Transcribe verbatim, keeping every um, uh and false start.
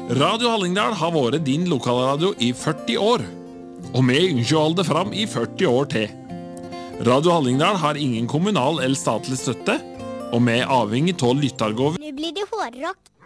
Radio Hallingdal har vært din lokalradio i førti år, og vi ønsker å holde det fram i førti år til. Radio Hallingdal har ingen kommunal eller statlig støtte, og vi er avhengig av lyttergåver. Nå blir det hårrock.